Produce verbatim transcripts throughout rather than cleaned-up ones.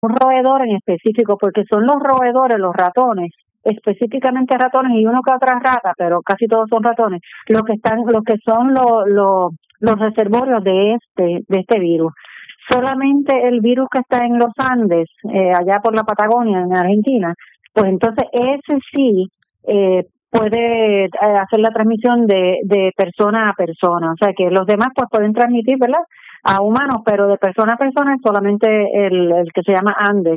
un roedor en específico, porque son los roedores, los ratones, específicamente ratones y uno que otra rata, pero casi todos son ratones, los que están, los que son los los los reservorios de este de este virus. Solamente el virus que está en los Andes, eh, allá por la Patagonia, en Argentina, pues entonces ese sí eh, puede eh, hacer la transmisión de, de persona a persona. O sea que los demás pues pueden transmitir, ¿verdad?, a humanos, pero de persona a persona es solamente el, el que se llama Andes.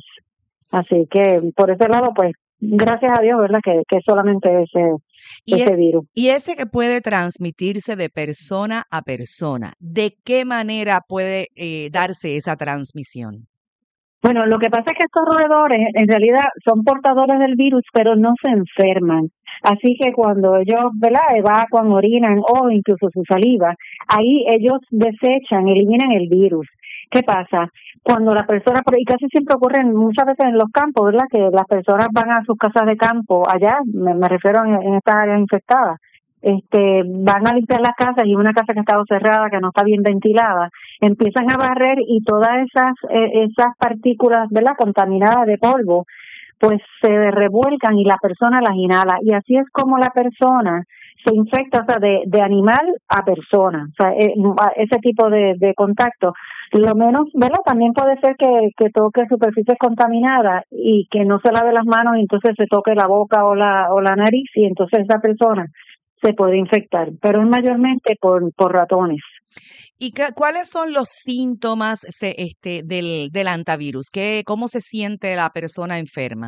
Así que por ese lado, pues, gracias a Dios, ¿verdad?, que, que solamente ese, Y, ese e- virus. y ese que puede transmitirse de persona a persona, ¿de qué manera puede eh, darse esa transmisión? Bueno, lo que pasa es que estos roedores en realidad son portadores del virus, pero no se enferman. Así que cuando ellos, ¿verdad?, evacuan, orinan o incluso su saliva, ahí ellos desechan, eliminan el virus. ¿Qué pasa? Cuando la persona, y casi siempre ocurre muchas veces en los campos, ¿verdad?, que las personas van a sus casas de campo, allá, me, me refiero en, en estas áreas infectadas, este, van a limpiar las casas y una casa que ha estado cerrada, que no está bien ventilada, empiezan a barrer y todas esas eh, esas partículas, ¿verdad?, contaminadas de polvo, pues se revuelcan y la persona las inhala. Y así es como la persona se infecta, o sea, de, de animal a persona, o sea, eh, ese tipo de, de contacto. Lo menos, ¿verdad?, también puede ser que, que toque superficies contaminadas y que no se lave las manos y entonces se toque la boca o la, o la nariz y entonces esa persona se puede infectar, pero es mayormente por, por ratones. ¿Y qué- cuáles son los síntomas se- este, del, del antivirus? ¿Qué, cómo se siente la persona enferma?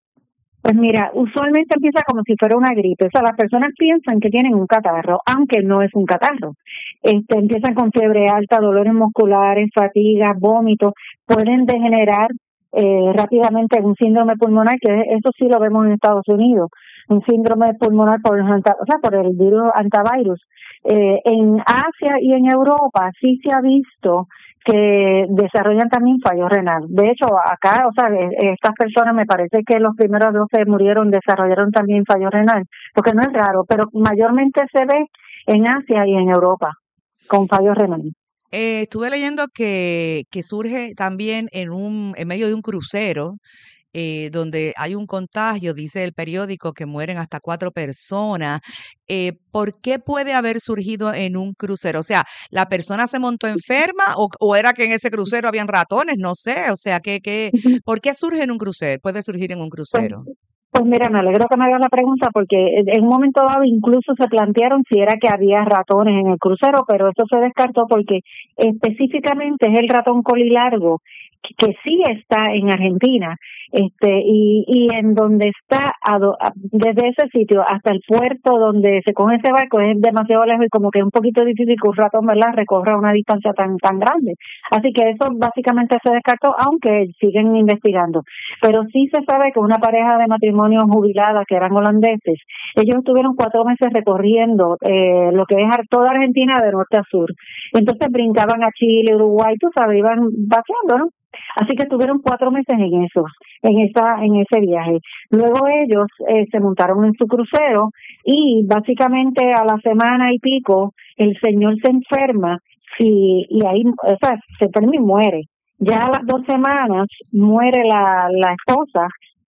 Pues mira, usualmente empieza como si fuera una gripe. O sea, las personas piensan que tienen un catarro, aunque no es un catarro. Este, empiezan con fiebre alta, dolores musculares, fatiga, vómitos. Pueden degenerar eh, rápidamente en un síndrome pulmonar, que eso sí lo vemos en Estados Unidos, un síndrome pulmonar por el, anta- o sea, por el virus antivirus. Eh, en Asia y en Europa sí se ha visto que desarrollan también fallo renal. De hecho, acá, o sea, eh, estas personas, me parece que los primeros dos que murieron desarrollaron también fallo renal, porque no es raro, pero mayormente se ve en Asia y en Europa con fallo renal. Eh, estuve leyendo que, que surge también en un, en medio de un crucero, eh, donde hay un contagio, dice el periódico, que mueren hasta cuatro personas. Eh, ¿por qué puede haber surgido en un crucero? O sea, ¿la persona se montó enferma o, o era que en ese crucero habían ratones? No sé, o sea, ¿qué, qué, ¿por qué surge en un crucero? Puede surgir en un Pues, crucero. pues mira, me alegro que me hagas la pregunta porque en un momento dado incluso se plantearon si era que había ratones en el crucero, pero eso se descartó porque específicamente es el ratón colilargo que, que sí está en Argentina, este y y en donde está a do- a- desde ese sitio hasta el puerto donde se coge ese barco es demasiado lejos y como que es un poquito difícil que un ratón, ¿verdad?, recorra una distancia tan tan grande. Así que eso básicamente se descartó, aunque siguen investigando. Pero sí se sabe que una pareja de matrimonio jubilada que eran holandeses, ellos estuvieron cuatro meses recorriendo eh, lo que es ar- toda Argentina de norte a sur. Entonces brincaban a Chile, Uruguay, tú sabes, iban vaciando, ¿no? Así que estuvieron cuatro meses en esos, en esa, en ese viaje. Luego ellos eh, se montaron en su crucero y básicamente a la semana y pico el señor se enferma y, y ahí, o sea, se enferma y muere. Ya a las dos semanas muere la, la esposa.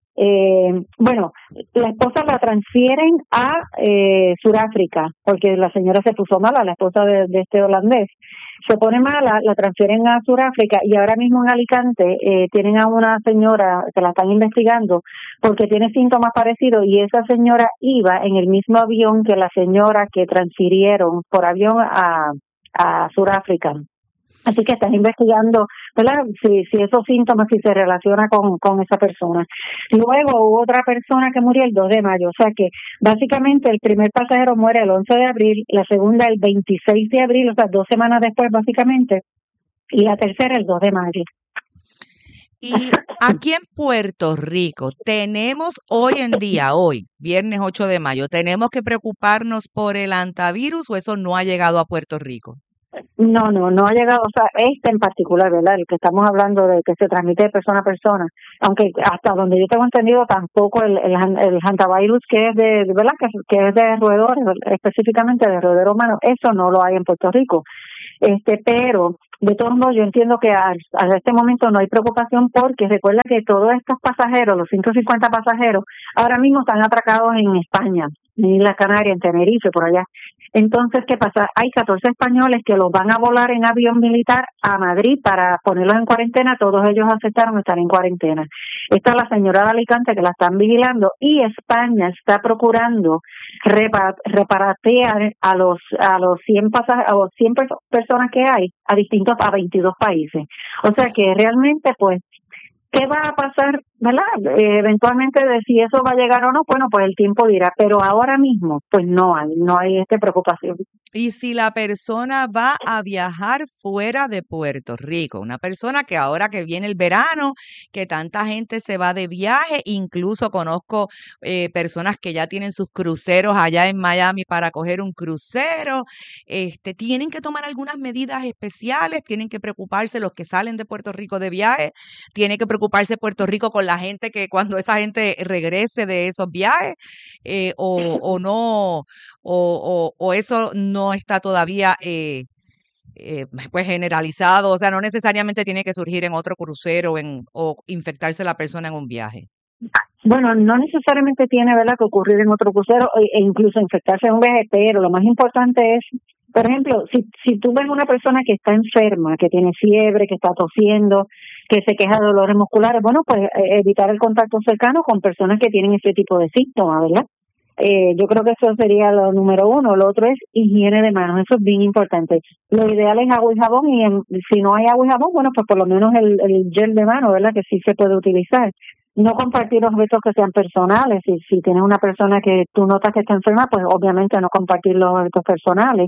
Eh, bueno, la esposa la transfieren a eh, Sudáfrica, porque la señora se puso mala, la esposa de, de este holandés. Se pone mala, la transfieren a Sudáfrica y ahora mismo en Alicante eh, tienen a una señora que la están investigando porque tiene síntomas parecidos y esa señora iba en el mismo avión que la señora que transfirieron por avión a, a Sudáfrica. Así que están investigando, ¿verdad?, si, si esos síntomas, si se relaciona con, con esa persona. Luego hubo otra persona que murió el dos de mayo, o sea que básicamente el primer pasajero muere el once de abril, la segunda el veintiséis de abril, o sea, dos semanas después básicamente, y la tercera el dos de mayo. Y aquí en Puerto Rico tenemos hoy en día, hoy, viernes ocho de mayo, ¿tenemos que preocuparnos por el antivirus o eso no ha llegado a Puerto Rico? No, no, no ha llegado, o sea, este en particular, ¿verdad? El que estamos hablando de que se transmite de persona a persona, aunque hasta donde yo tengo entendido tampoco el el, han- el hantavirus que es de, de- ¿verdad? Que, que es de roedores, específicamente de roedor humano, eso no lo hay en Puerto Rico. Este, pero De todos modos, yo entiendo que a, a este momento no hay preocupación porque recuerda que todos estos pasajeros, los ciento cincuenta pasajeros, ahora mismo están atracados en España, en Islas Canarias, en Tenerife, por allá. Entonces, ¿qué pasa? Hay catorce españoles que los van a volar en avión militar a Madrid para ponerlos en cuarentena. Todos ellos aceptaron estar en cuarentena. Está la señora de Alicante que la están vigilando y España está procurando repa- reparatear a los a los cien pasaj- a los cien perso- personas que hay a distintos a veintidós países. O sea que realmente, pues, ¿qué va a pasar, verdad? Eh, eventualmente, de si eso va a llegar o no, bueno, pues el tiempo dirá, pero ahora mismo, pues no hay, no hay esta preocupación. Y si la persona va a viajar fuera de Puerto Rico, una persona que ahora que viene el verano, que tanta gente se va de viaje, incluso conozco eh, personas que ya tienen sus cruceros allá en Miami para coger un crucero, este, tienen que tomar algunas medidas especiales, tienen que preocuparse los que salen de Puerto Rico de viaje, tiene que preocuparse Puerto Rico con la gente que cuando esa gente regrese de esos viajes, eh, o, o no, o, o, o eso no está todavía eh, eh, pues generalizado, o sea, no necesariamente tiene que surgir en otro crucero en, o infectarse la persona en un viaje. Bueno, no necesariamente tiene, ¿verdad?, que ocurrir en otro crucero e, e incluso infectarse en un viaje, pero lo más importante es, por ejemplo, si si tú ves una persona que está enferma, que tiene fiebre, que está tosiendo, que se queja de dolores musculares, bueno, pues eh, evitar el contacto cercano con personas que tienen ese tipo de síntomas, ¿verdad? Eh, yo creo que eso sería lo número uno. Lo otro es higiene de manos, eso es bien importante. Lo ideal es agua y jabón y en, si no hay agua y jabón, bueno, pues por lo menos el, el gel de mano, ¿verdad?, que sí se puede utilizar. No compartir objetos que sean personales. Si, si tienes una persona que tú notas que está enferma, pues obviamente no compartir los objetos personales.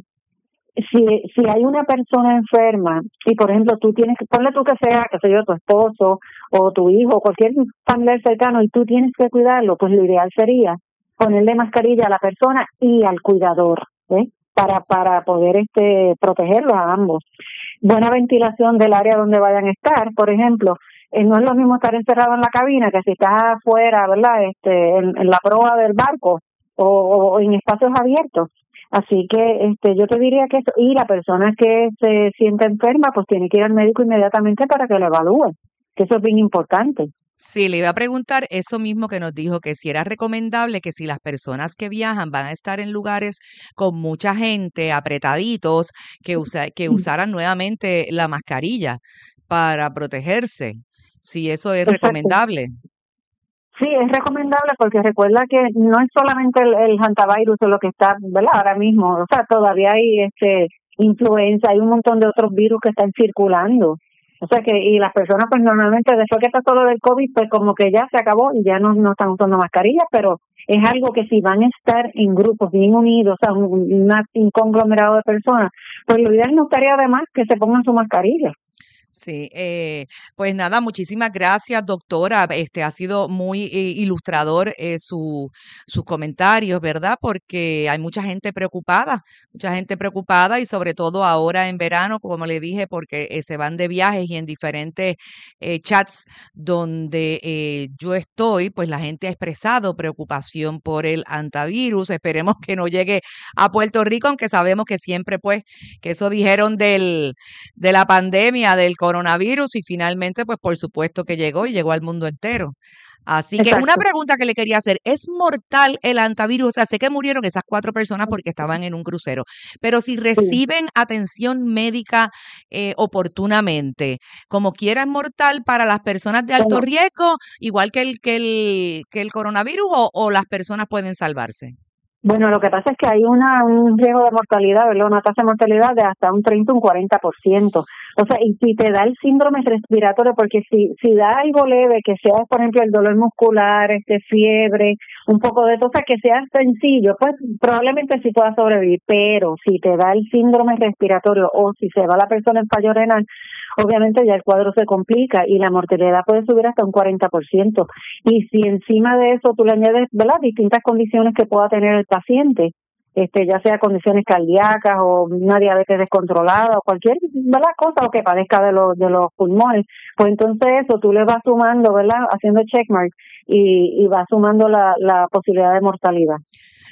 Si si hay una persona enferma y, por ejemplo, tú tienes que, ponle tú que sea, que sé yo, tu esposo o tu hijo, cualquier familiar cercano y tú tienes que cuidarlo, pues lo ideal sería ponerle mascarilla a la persona y al cuidador, ¿eh? para para poder este protegerlos a ambos. Buena ventilación del área donde vayan a estar, por ejemplo, eh, no es lo mismo estar encerrado en la cabina que si estás afuera, ¿verdad?, este en, en la proa del barco o, o en espacios abiertos. Así que este yo te diría que eso, y la persona que se siente enferma, pues tiene que ir al médico inmediatamente para que lo evalúe, que eso es bien importante. Sí, le iba a preguntar eso mismo que nos dijo, que si era recomendable que si las personas que viajan van a estar en lugares con mucha gente, apretaditos, que, usa, que usaran nuevamente la mascarilla para protegerse, si eso es Exacto. recomendable. Sí, es recomendable porque recuerda que no es solamente el, el hantavirus lo que está, ¿verdad?, ahora mismo, o sea, todavía hay este influenza, hay un montón de otros virus que están circulando. O sea que, y las personas pues normalmente después que pasó lo del COVID, pues como que ya se acabó y ya no, no están usando mascarillas, pero es algo que si van a estar en grupos bien unidos, o sea, un, una- un conglomerado de personas, pues lo ideal no estaría de más que se pongan su mascarilla. Sí, eh, pues nada, muchísimas gracias, doctora. Este ha sido muy eh, ilustrador eh, su, sus comentarios, ¿verdad? Porque hay mucha gente preocupada, mucha gente preocupada y sobre todo ahora en verano, como le dije, porque eh, se van de viajes y en diferentes eh, chats donde eh, yo estoy, pues la gente ha expresado preocupación por el antivirus. Esperemos que no llegue a Puerto Rico, aunque sabemos que siempre, pues, que eso dijeron del de la pandemia del coronavirus y finalmente, pues por supuesto que llegó y llegó al mundo entero. Así que una Exacto. pregunta que le quería hacer, ¿es mortal el antivirus? O sea, sé que murieron esas cuatro personas porque estaban en un crucero, pero si Sí. reciben atención médica eh, oportunamente, como quiera es mortal para las personas de alto Bueno, riesgo, igual que el, que el, que el coronavirus, o, o las personas pueden salvarse. Bueno, lo que pasa es que hay una, un riesgo de mortalidad, ¿verdad? Una tasa de mortalidad de hasta un treinta, un cuarenta por ciento. O sea, y si te da el síndrome respiratorio, porque si si da algo leve, que sea, por ejemplo, el dolor muscular, este fiebre, un poco de tos, o sea, que sea sencillo, pues probablemente sí pueda sobrevivir. Pero si te da el síndrome respiratorio o si se va la persona en fallo renal, obviamente ya el cuadro se complica y la mortalidad puede subir hasta un cuarenta por ciento. Y si encima de eso tú le añades, ¿verdad?, distintas condiciones que pueda tener el paciente, este ya sea condiciones cardíacas o una diabetes descontrolada o cualquier, ¿verdad?, cosa o que padezca de los de los pulmones, pues entonces eso tú le vas sumando, ¿verdad?, haciendo checkmark y, y vas sumando la, la posibilidad de mortalidad.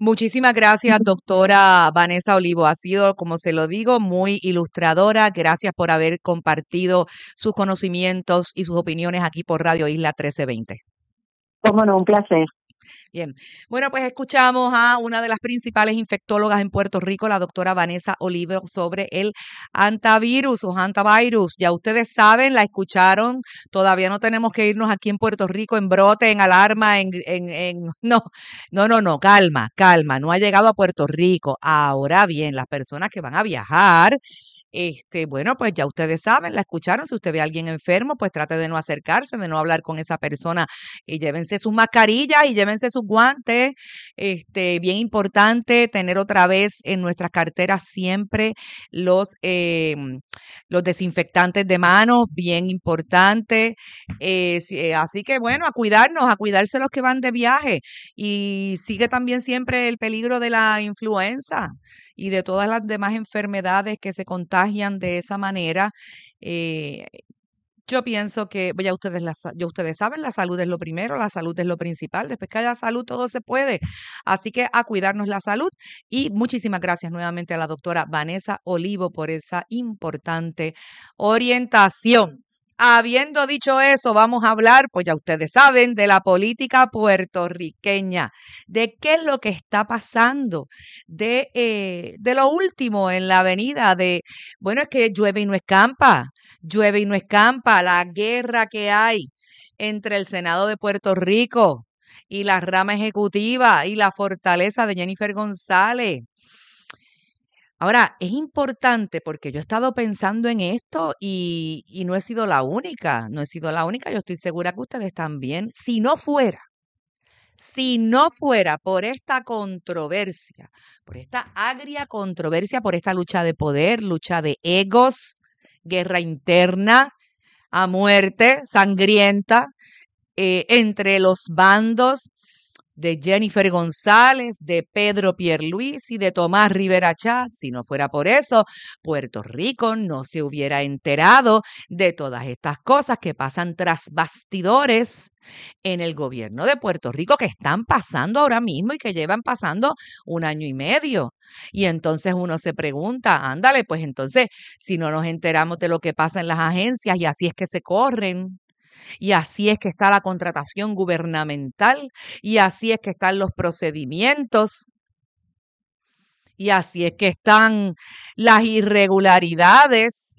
Muchísimas gracias, doctora Vanessa Olivo. Ha sido, como se lo digo, muy ilustradora. Gracias por haber compartido sus conocimientos y sus opiniones aquí por Radio Isla trece veinte. Cómo no, un placer. Bien, bueno, pues escuchamos a una de las principales infectólogas en Puerto Rico, la doctora Vanessa Olivo, sobre el hantavirus o hantavirus. Ya ustedes saben, la escucharon, todavía no tenemos que irnos aquí en Puerto Rico en brote, en alarma, en, en, en... No, no, no, no, calma, calma, no ha llegado a Puerto Rico. Ahora bien, las personas que van a viajar, este, bueno, pues ya ustedes saben, la escucharon. Si usted ve a alguien enfermo, pues trate de no acercarse, de no hablar con esa persona y llévense sus mascarillas y llévense sus guantes. Este, bien importante tener otra vez en nuestras carteras siempre los, eh, los desinfectantes de manos, bien importante. Eh, si- eh, así que bueno, a cuidarnos, a cuidarse los que van de viaje. Y sigue también siempre el peligro de la influenza y de todas las demás enfermedades que se contagian de esa manera. Eh, yo pienso que, ya ustedes, la, sa- ya ustedes saben, la salud es lo primero, la salud es lo principal. Después que haya salud, todo se puede. Así que a cuidarnos la salud. Y muchísimas gracias nuevamente a la doctora Vanessa Olivo por esa importante orientación. Habiendo dicho eso, vamos a hablar, pues ya ustedes saben, de la política puertorriqueña, de qué es lo que está pasando, de, eh, de lo último en la avenida, de, bueno, es que llueve y no escampa, llueve y no escampa, la guerra que hay entre el Senado de Puerto Rico y la rama ejecutiva y la fortaleza de Jennifer González. Ahora, es importante porque yo he estado pensando en esto y, y no he sido la única, no he sido la única, yo estoy segura que ustedes también. Si no fuera, si no fuera por esta controversia, por esta agria controversia, por esta lucha de poder, lucha de egos, guerra interna a muerte, sangrienta, eh, entre los bandos de Jennifer González, de Pedro Pierluisi y de Tomás Rivera Chatz. Si no fuera por eso, Puerto Rico no se hubiera enterado de todas estas cosas que pasan tras bastidores en el gobierno de Puerto Rico, que están pasando ahora mismo y que llevan pasando un año y medio. Y entonces uno se pregunta, ándale, pues entonces, si no nos enteramos de lo que pasa en las agencias y así es que se corren, y así es que está la contratación gubernamental, y así es que están los procedimientos, y así es que están las irregularidades,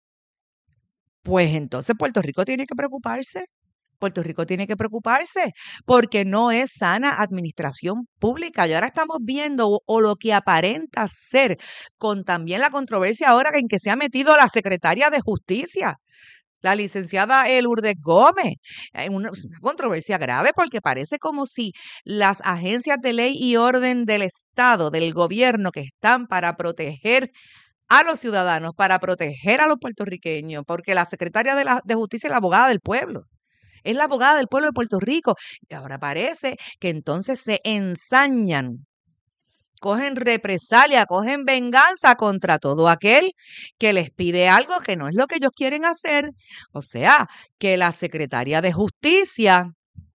pues entonces Puerto Rico tiene que preocuparse. Puerto Rico tiene que preocuparse porque no es sana administración pública. Y ahora estamos viendo o, o lo que aparenta ser con también la controversia ahora en que se ha metido la secretaria de Justicia, la licenciada Lourdes Gómez. Es una, es una controversia grave porque parece como si las agencias de ley y orden del Estado, del gobierno, que están para proteger a los ciudadanos, para proteger a los puertorriqueños, porque la secretaria de, la, de Justicia es la abogada del pueblo. Es la abogada del pueblo de Puerto Rico. Y ahora parece que entonces se ensañan, cogen represalia, cogen venganza contra todo aquel que les pide algo que no es lo que ellos quieren hacer. O sea, que la secretaria de Justicia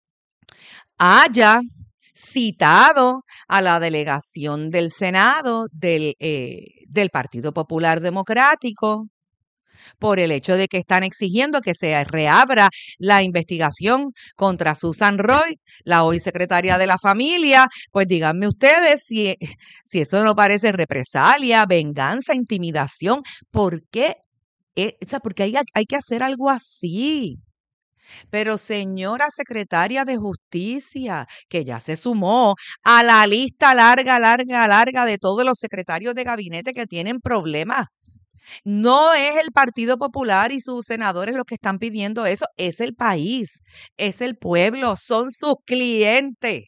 haya citado a la delegación del Senado del, eh, del Partido Popular Democrático por el hecho de que están exigiendo que se reabra la investigación contra Susan Roy, la hoy secretaria de la familia. Pues díganme ustedes si, si eso no parece represalia, venganza, intimidación. ¿Por qué? Eh, o sea, porque hay, hay que hacer algo así. Pero señora secretaria de Justicia, que ya se sumó a la lista larga, larga, larga de todos los secretarios de gabinete que tienen problemas. No es el Partido Popular y sus senadores los que están pidiendo eso, es el país, es el pueblo, son sus clientes.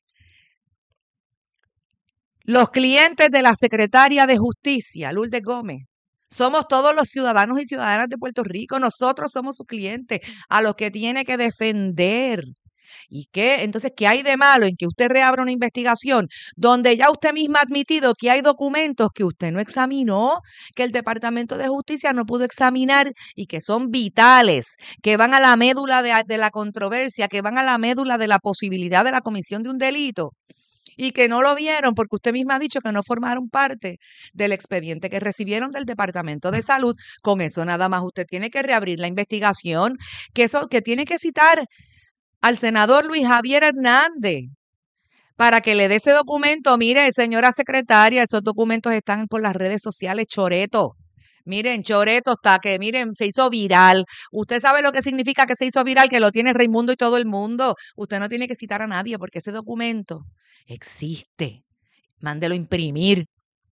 Los clientes de la secretaria de Justicia, Lourdes Gómez. Somos todos los ciudadanos y ciudadanas de Puerto Rico, nosotros somos sus clientes, a los que tiene que defender. ¿Y qué? Entonces, ¿qué hay de malo en que usted reabra una investigación donde ya usted misma ha admitido que hay documentos que usted no examinó, que el Departamento de Justicia no pudo examinar y que son vitales, que van a la médula de, de la controversia, que van a la médula de la posibilidad de la comisión de un delito? y que no lo vieron porque usted misma ha dicho que no formaron parte del expediente que recibieron del Departamento de Salud. Con eso nada más usted tiene que reabrir la investigación, que eso que tiene que citar al senador Luis Javier Hernández para que le dé ese documento. Mire, señora secretaria, esos documentos están por las redes sociales, choreto. Miren, choreto está que, miren, se hizo viral. Usted sabe lo que significa que se hizo viral, que lo tiene Raimundo y todo el mundo. Usted no tiene que citar a nadie porque ese documento existe. Mándelo a imprimir.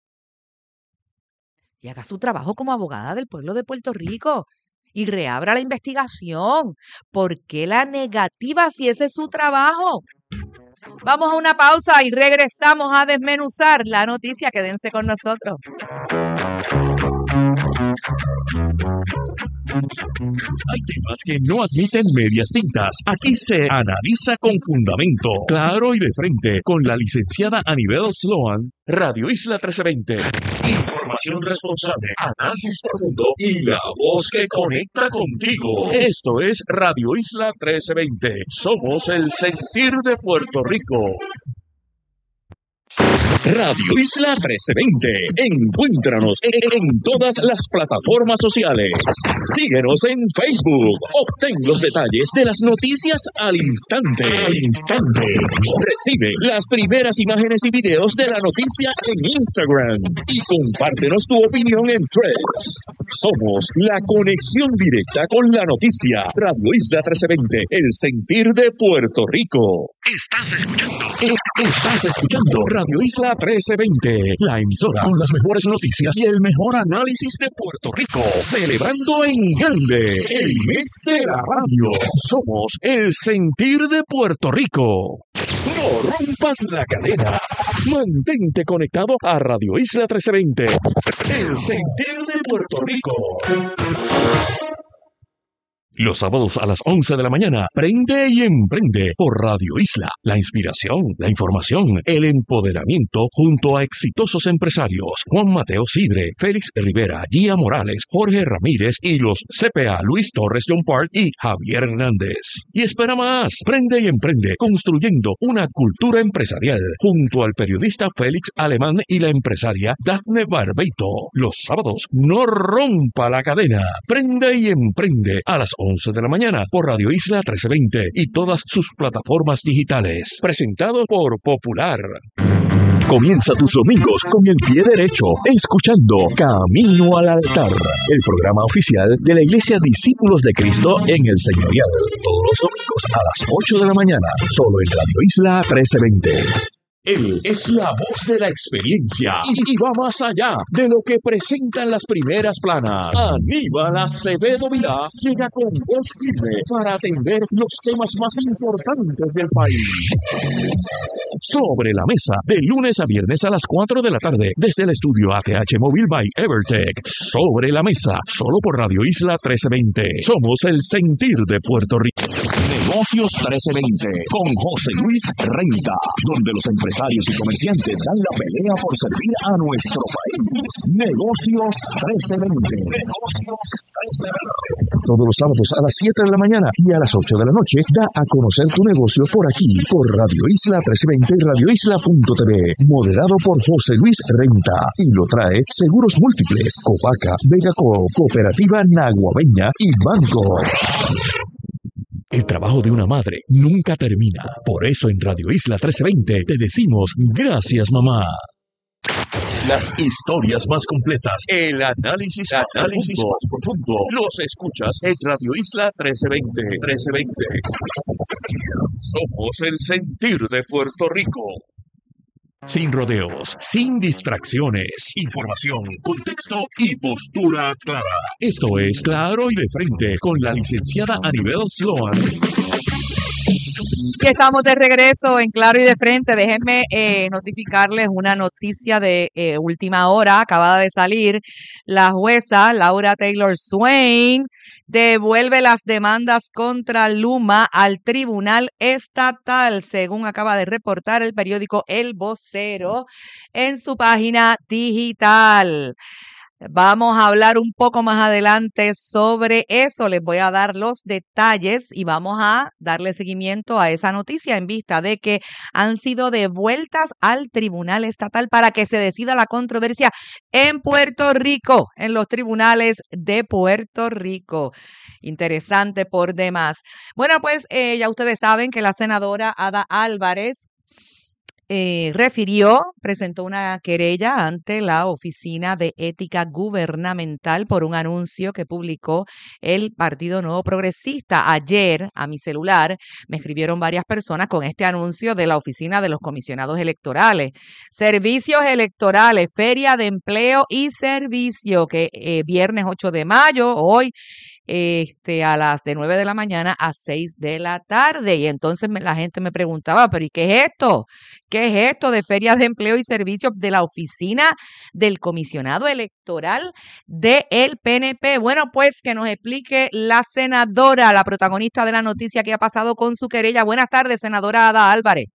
Y haga su trabajo como abogada del pueblo de Puerto Rico. Y reabra la investigación. ¿Por qué la negativa si ese es su trabajo? Vamos a una pausa y regresamos a desmenuzar la noticia. Quédense con nosotros. Hay temas que no admiten medias tintas. Aquí se analiza con fundamento, claro y de frente, con la licenciada Anibel Sloan, Radio Isla trece veinte. Información responsable, análisis profundo y la voz que conecta contigo. Esto es Radio Isla trece veinte. Somos el sentir de Puerto Rico. Radio Isla trece veinte. Encuéntranos en, en todas las plataformas sociales. Síguenos en Facebook. Obtén los detalles de las noticias al instante. Al instante. Recibe las primeras imágenes y videos de la noticia en Instagram. Y compártenos tu opinión en Threads. Somos la conexión directa con la noticia. Radio Isla trece veinte. El sentir de Puerto Rico. Estás escuchando. Estás escuchando Radio Isla trece veinte, la emisora con las mejores noticias y el mejor análisis de Puerto Rico. Celebrando en grande el mes de la radio. Somos el sentir de Puerto Rico. No rompas la cadena. Mantente conectado a Radio Isla trece veinte. El sentir de Puerto Rico. Los sábados a las once de la mañana, prende y emprende por Radio Isla. La inspiración, la información, el empoderamiento junto a exitosos empresarios. Juan Mateo Sidre, Félix Rivera, Gia Morales, Jorge Ramírez y los C P A Luis Torres John Park y Javier Hernández. Y espera más, prende y emprende construyendo una cultura empresarial junto al periodista Félix Alemán y la empresaria Dafne Barbeito. Los sábados, no rompa la cadena. Prende y emprende a las once de la mañana por Radio Isla trece veinte y todas sus plataformas digitales. Presentado por Popular. Comienza tus domingos con el pie derecho, escuchando Camino al Altar, el programa oficial de la Iglesia Discípulos de Cristo en el Señorial. Todos los domingos a las ocho de la mañana, solo en Radio Isla trece veinte. Él es la voz de la experiencia y, y va más allá de lo que presentan las primeras planas. Aníbal Acevedo Vilá llega con voz firme para atender los temas más importantes del país. Sobre la mesa, de lunes a viernes a las cuatro de la tarde, desde el estudio A T H Móvil by Evertech. Sobre la mesa, solo por Radio Isla trece veinte. Somos el sentir de Puerto Rico. Negocios trece veinte, con José Luis Renta, donde los empresarios y comerciantes dan la pelea por servir a nuestro país. Negocios trece veinte. Todos los sábados a las siete de la mañana y a las ocho de la noche, da a conocer tu negocio por aquí, por Radio Isla trece veinte y Radio Isla punto t v, moderado por José Luis Renta, y lo trae Seguros Múltiples, Copaca, Vegaco, Cooperativa Naguabeña y Banco. El trabajo de una madre nunca termina. Por eso en Radio Isla trece veinte te decimos gracias, mamá. Las historias más completas, el análisis, análisis más profundo, los escuchas en Radio Isla trece veinte. trece veinte. Somos el sentir de Puerto Rico. Sin rodeos, sin distracciones, información, contexto y postura clara. Esto es Claro y de Frente con la licenciada Anibel Sloan. Y estamos de regreso en Claro y de Frente. Déjenme eh, notificarles una noticia de eh, última hora, acabada de salir. La jueza Laura Taylor Swain devuelve las demandas contra Luma al Tribunal Estatal, según acaba de reportar el periódico El Vocero en su página digital. Vamos a hablar un poco más adelante sobre eso. Les voy a dar los detalles y vamos a darle seguimiento a esa noticia en vista de que han sido devueltas al Tribunal Estatal para que se decida la controversia en Puerto Rico, en los tribunales de Puerto Rico. Interesante por demás. Bueno, pues eh, ya ustedes saben que la senadora Ada Álvarez Eh, refirió, presentó una querella ante la Oficina de Ética Gubernamental por un anuncio que publicó el Partido Nuevo Progresista. Ayer a mi celular me escribieron varias personas con este anuncio de la Oficina de los Comisionados Electorales. Servicios electorales, Feria de Empleo y Servicio, que eh, viernes ocho de mayo, hoy, este, a las de nueve de la mañana a seis de la tarde. Y entonces me, la gente me preguntaba, pero ¿y qué es esto? ¿Qué es esto de ferias de empleo y servicios de la oficina del comisionado electoral del P N P? Bueno, pues que nos explique la senadora, la protagonista de la noticia que ha pasado con su querella. Buenas tardes, senadora Ada Álvarez.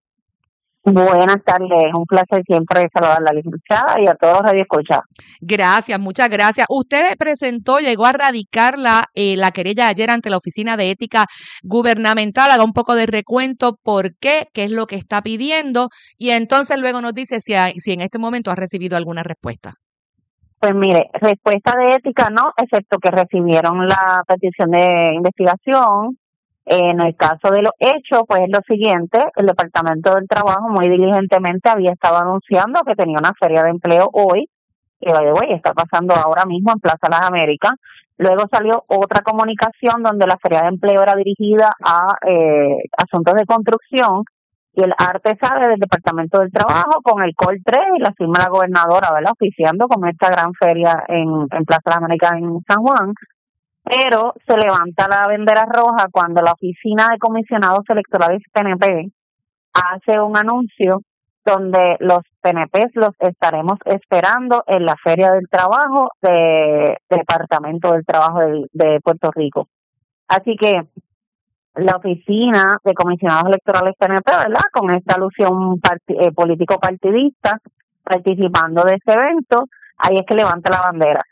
Buenas tardes, un placer siempre saludar a la licenciada y a todos los radioescuchas. Gracias, muchas gracias. Usted presentó, llegó a radicar la, eh, la querella ayer ante la Oficina de Ética Gubernamental. Haga un poco de recuento por qué, qué es lo que está pidiendo y entonces luego nos dice si, hay, si en este momento ha recibido alguna respuesta. Pues mire, respuesta de ética no, excepto que recibieron la petición de investigación. En el caso de los hechos, pues es lo siguiente, el Departamento del Trabajo muy diligentemente había estado anunciando que tenía una feria de empleo hoy, que by the way, está pasando ahora mismo en Plaza Las Américas. Luego salió otra comunicación donde la feria de empleo era dirigida a eh, asuntos de construcción y el arte sale del Departamento del Trabajo con el Col tres y la firma de la gobernadora, ¿verdad?, oficiando con esta gran feria en, en Plaza Las Américas en San Juan. Pero se levanta la bandera roja cuando la Oficina de Comisionados Electorales P N P hace un anuncio donde los P N P los estaremos esperando en la Feria del Trabajo del Departamento del Trabajo de, de Puerto Rico. Así que la Oficina de Comisionados Electorales P N P, ¿verdad?, con esta alusión part- eh, político-partidista, participando de ese evento, ahí es que levanta la bandera.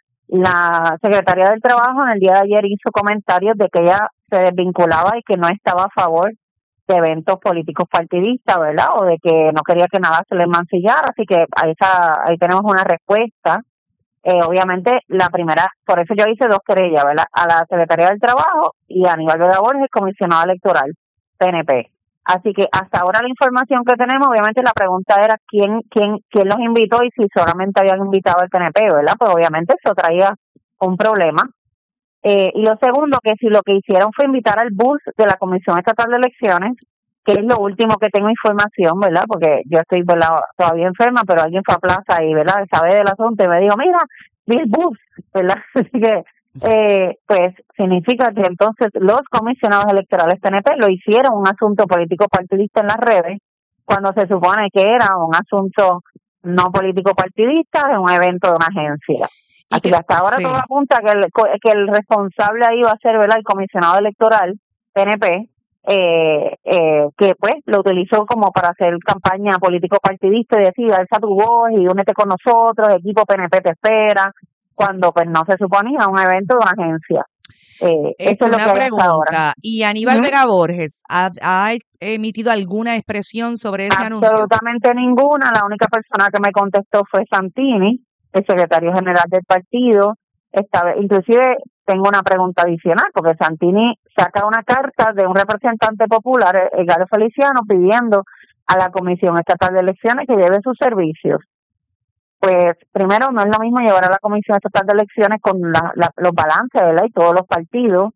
La Secretaría del Trabajo en el día de ayer hizo comentarios de que ella se desvinculaba y que no estaba a favor de eventos políticos partidistas, ¿verdad? O de que no quería que nada se le mancillara, así que ahí, esa, ahí tenemos una respuesta. Eh, obviamente, la primera, por eso yo hice dos querellas, ¿verdad? A la Secretaría del Trabajo y a Aníbal Vega Borges, comisionado electoral, P N P. Así que hasta ahora la información que tenemos, obviamente la pregunta era quién quién quién los invitó y si solamente habían invitado al P N P, ¿verdad? Pues obviamente eso traía un problema. Eh, y lo segundo, que si lo que hicieron fue invitar al bus de la Comisión Estatal de Elecciones, que es lo último que tengo información, ¿verdad? Porque yo estoy, ¿verdad?, todavía enferma, pero alguien fue a plaza y, ¿verdad?, sabe del asunto y me dijo, mira, vi el bus, ¿verdad? Así que Eh, pues significa que entonces los comisionados electorales P N P lo hicieron un asunto político partidista en las redes cuando se supone que era un asunto no político partidista en un evento de una agencia. Así que, que hasta ahora sí. Todo apunta que el, que el responsable ahí va a ser, ¿verdad?, el comisionado electoral P N P, eh, eh, que pues lo utilizó como para hacer campaña político partidista y decir, alza tu voz y únete con nosotros, equipo P N P te espera, cuando pues no se suponía un evento de una agencia. Eh, Esto es una pregunta. ¿Y Aníbal uh-huh. Vega Borges ha, ha emitido alguna expresión sobre ese Absolutamente anuncio? Absolutamente ninguna. La única persona que me contestó fue Santini, el secretario general del partido. Esta, inclusive tengo una pregunta adicional, porque Santini saca una carta de un representante popular, Edgardo Feliciano, pidiendo a la Comisión Estatal de Elecciones que lleve sus servicios. Pues primero no es lo mismo llevar a la Comisión Estatal de Elecciones con la, la, los balances, ¿verdad?, y todos los partidos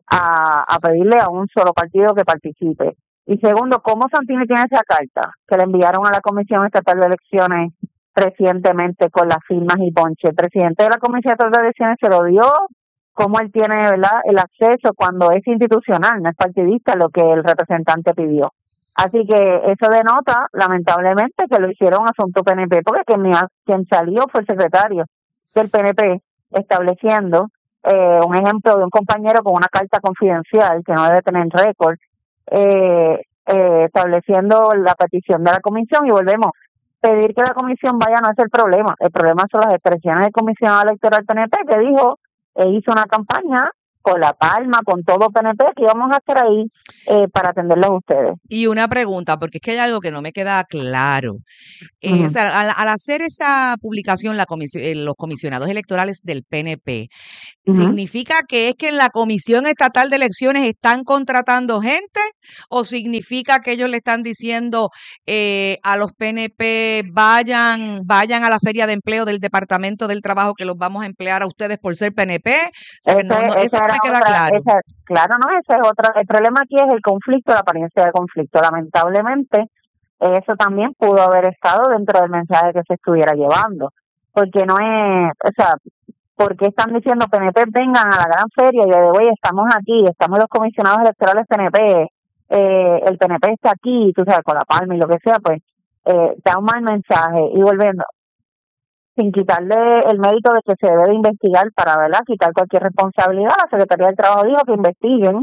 a, a pedirle a un solo partido que participe. Y segundo, ¿cómo Santini tiene esa carta que le enviaron a la Comisión Estatal de Elecciones recientemente con las firmas y ponche? El presidente de la Comisión Estatal de Elecciones se lo dio, cómo él tiene, ¿verdad?, el acceso cuando es institucional, no es partidista, lo que el representante pidió. Así que eso denota, lamentablemente, que lo hicieron asunto P N P, porque quien, quien salió fue el secretario del P N P estableciendo eh, un ejemplo de un compañero con una carta confidencial que no debe tener récord, eh, eh, estableciendo la petición de la comisión. Y volvemos, pedir que la comisión vaya no es el problema, el problema son las expresiones del comisionado electoral P N P que dijo, e hizo una campaña con La Palma, con todo P N P, que íbamos a estar ahí eh, para atenderlos a ustedes. Y una pregunta, porque es que hay algo que no me queda claro. Eh, Uh o sea, al, al hacer esa publicación, la comisión, eh, los comisionados electorales del P N P, -huh. ¿significa que es que en la Comisión Estatal de Elecciones están contratando gente? ¿O significa que ellos le están diciendo eh, a los P N P vayan, vayan a la feria de empleo del Departamento del Trabajo que los vamos a emplear a ustedes por ser P N P? O sea, que Ese, no, no, eso no me queda otra, claro. Esa, claro, no, ese es otro. El problema aquí es el conflicto, la apariencia de conflicto. Lamentablemente, eso también pudo haber estado dentro del mensaje que se estuviera llevando, porque no es, o sea, porque están diciendo P N P vengan a la gran feria y de hoy estamos aquí, estamos los comisionados electorales P N P, eh, el P N P está aquí, tú sabes, con La Palma y lo que sea, pues eh, da un mal mensaje. Y volviendo, sin quitarle el mérito de que se debe de investigar para, ¿verdad?, quitar cualquier responsabilidad, la Secretaría del Trabajo dijo que investiguen,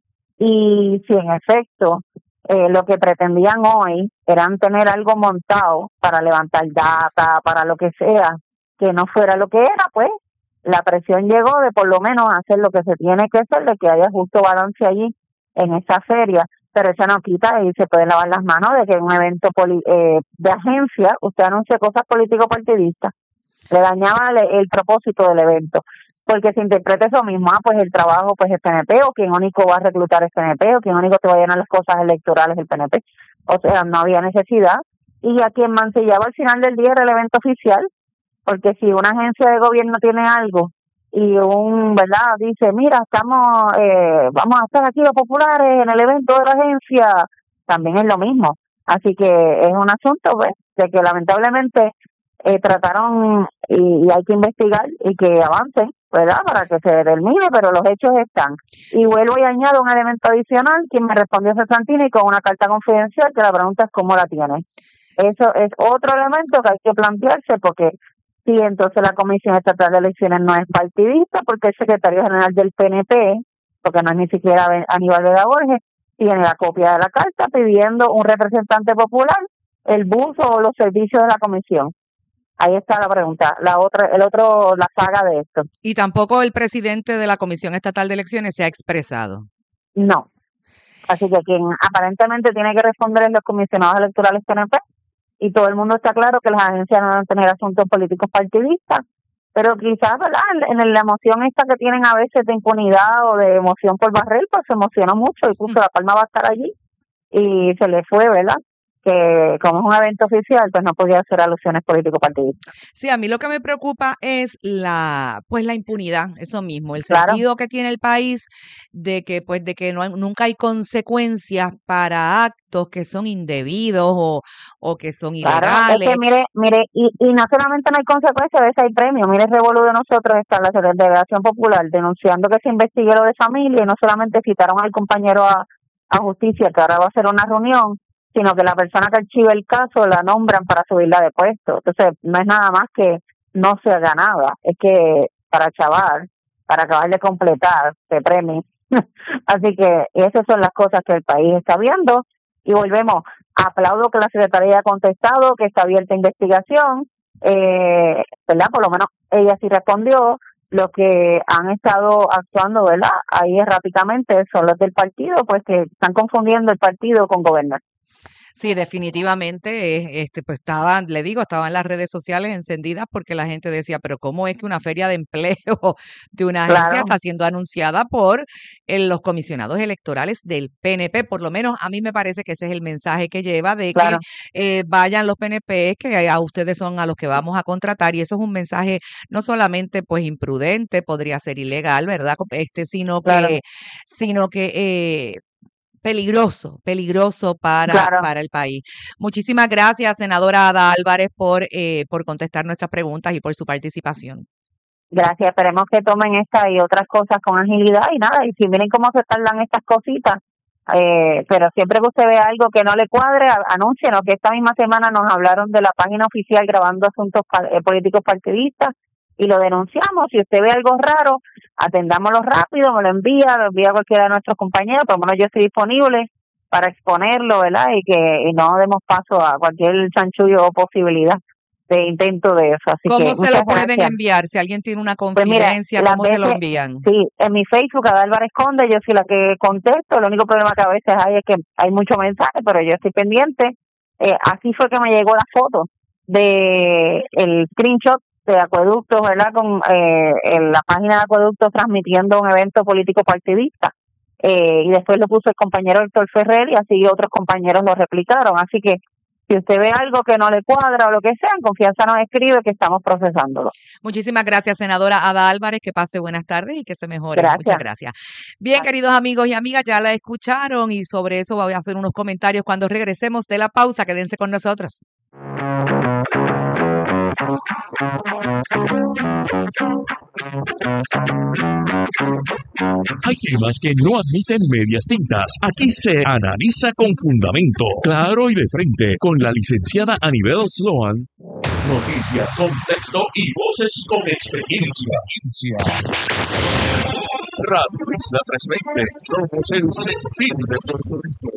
y si en efecto eh, lo que pretendían hoy eran tener algo montado para levantar data, para lo que sea, que no fuera lo que era, pues la presión llegó de por lo menos hacer lo que se tiene que hacer, de que haya justo balance allí en esa feria, pero eso no quita y se puede lavar las manos de que en un evento poli eh, de agencia usted anuncie cosas político-partidistas. Le dañaba el, el propósito del evento, porque se interpreta eso mismo, ah, pues el trabajo pues es P N P, o quien único va a reclutar es P N P, o quien único te va a llenar las cosas electorales es el P N P. O sea, no había necesidad, y a quien mancillaba al final del día era el evento oficial, porque si una agencia de gobierno tiene algo y un, ¿verdad?, dice, mira, estamos, eh, vamos a estar aquí los populares en el evento de la agencia, también es lo mismo. Así que es un asunto, pues, de que lamentablemente eh, trataron y, y hay que investigar y que avancen, ¿verdad?, para que se determine, pero los hechos están. Y vuelvo y añado un elemento adicional, quien me respondió es Santini con una carta confidencial, que la pregunta es cómo la tiene. Eso es otro elemento que hay que plantearse, porque sí, entonces la Comisión Estatal de Elecciones no es partidista, porque el secretario general del P N P, porque no es ni siquiera Aníbal Vega Borges, tiene la copia de la carta pidiendo un representante popular, el buzo o los servicios de la comisión. Ahí está la pregunta, la otra, el otro, la saga de esto. Y tampoco el presidente de la Comisión Estatal de Elecciones se ha expresado. No. Así que quien aparentemente tiene que responder es los comisionados electorales P N P, y todo el mundo está claro que las agencias no deben tener asuntos políticos partidistas, pero quizás, ¿verdad?, en, en la emoción esta que tienen a veces de impunidad o de emoción por barrer, pues se emocionó mucho y puso La Palma va a estar allí y se le fue, ¿verdad?, que como es un evento oficial, pues no podía hacer alusiones político-partidistas. Sí, a mí lo que me preocupa es la, pues la impunidad, eso mismo, el Claro. sentido que tiene el país de que, pues, de que no hay, nunca hay consecuencias para actos que son indebidos o, o que son Claro, ilegales. es que mire, mire, y, y no solamente no hay consecuencias, a veces hay premios. Mire, el revolú de nosotros está la Delegación Popular denunciando que se investigue lo de familia, y no solamente citaron al compañero a, a justicia, que ahora va a hacer una reunión, sino que la persona que archiva el caso la nombran para subirla de puesto. Entonces, no es nada más que no se haga nada, es que para chavar, para acabar de completar, se premia. Así que esas son las cosas que el país está viendo, y volvemos, aplaudo que la Secretaría haya contestado, que está abierta investigación, eh, ¿verdad? Por lo menos ella sí respondió. Los que han estado actuando, ¿verdad?, ahí erráticamente son los del partido, pues que están confundiendo el partido con gobernar. Sí, definitivamente, eh, este, pues estaban, le digo, estaban las redes sociales encendidas porque la gente decía, pero ¿cómo es que una feria de empleo de una agencia Claro. está siendo anunciada por eh, los comisionados electorales del P N P? Por lo menos a mí me parece que ese es el mensaje que lleva de Claro. que eh, vayan los P N P, que a ustedes son a los que vamos a contratar, y eso es un mensaje no solamente pues imprudente, podría ser ilegal, ¿verdad? Este, sino Claro. que, sino que eh, peligroso, peligroso para, Claro. para el país. Muchísimas gracias, senadora Ada Álvarez, por, eh, por contestar nuestras preguntas y por su participación. Gracias, esperemos que tomen esta y otras cosas con agilidad, y nada, y si miren cómo se tardan estas cositas, eh, pero siempre que usted vea algo que no le cuadre, anúncienos, que esta misma semana nos hablaron de la página oficial grabando asuntos eh, políticos partidistas, y lo denunciamos. Si usted ve algo raro, atendámoslo rápido, me lo envía, lo envía a cualquiera de nuestros compañeros, por lo menos yo estoy disponible, para exponerlo, ¿verdad? Y que y no demos paso a cualquier chanchullo o posibilidad de intento de eso. Así ¿Cómo que se lo muchas pueden gracias. enviar? Si alguien tiene una Pues mira, confidencia, las ¿cómo se lo veces, envían? sí, en mi Facebook, Ada Álvarez Conde, yo soy la que contesto. El único problema que a veces hay es que hay mucho mensaje, pero yo estoy pendiente. Eh, así fue que me llegó la foto de el screenshot de Acueductos, ¿verdad? Con eh, en la página de Acueductos transmitiendo un evento político partidista. Eh, y después lo puso el compañero Héctor Ferrer y así otros compañeros lo replicaron. Así que si usted ve algo que no le cuadra o lo que sea, en confianza nos escribe que estamos procesándolo. Muchísimas gracias, senadora Ada Álvarez. Que pase buenas tardes y que se mejore. Gracias. Muchas gracias. Bien, queridos amigos y amigas, ya la escucharon y sobre eso voy a hacer unos comentarios cuando regresemos de la pausa. Quédense con nosotros. Hay temas que no admiten medias tintas. Aquí se analiza con fundamento, claro y de frente, con la licenciada Anibel Sloan. Noticias, contexto y voces con experiencia. Radio Isla trescientos veinte, somos el sentir de Puerto Rico.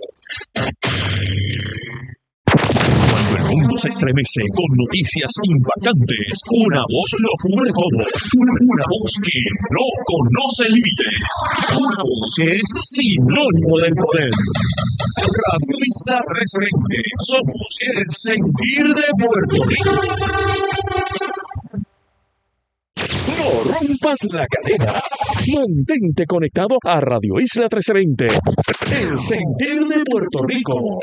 Cuando el mundo se estremece con noticias impactantes, una voz lo cubre todo. Una, una voz que no conoce límites. Una voz que es sinónimo del poder. Radio Isla trescientos veinte, somos el sentir de Puerto Rico. No rompas la cadena. Mantente conectado a Radio Isla trescientos veinte, el sentir de Puerto Rico.